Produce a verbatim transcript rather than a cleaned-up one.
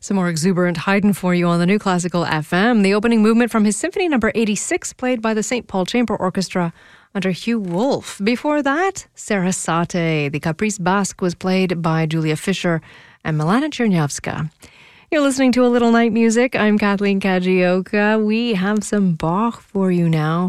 Some more exuberant Haydn for you on the New Classical F M. The opening movement from his Symphony Number eighty-six, played by the Saint Paul Chamber Orchestra under Hugh Wolf. Before that, Sarasate. The Caprice Basque was played by Julia Fischer and Milana Chernyavska. You're listening to A Little Night Music. I'm Kathleen Kajioka. We have some Bach for you now